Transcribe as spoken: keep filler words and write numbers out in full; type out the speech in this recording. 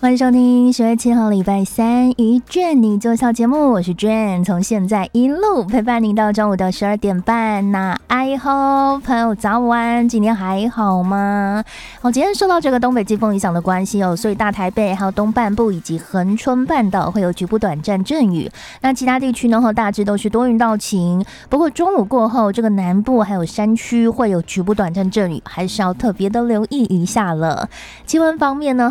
欢迎收听十月七号礼拜三一卷你就笑节目，我是卷，从现在一路陪伴您到中午的十二点半。那I hope朋友早安，今天还好吗？哦，今天受到这个东北季风影响的关系哦，所以大台北还有东半部以及恒春半岛会有局部短暂阵雨。那其他地区呢，大致都是多云到晴。不过中午过后，这个南部还有山区会有局部短暂阵雨，还是要特别的留意一下了。气温方面呢？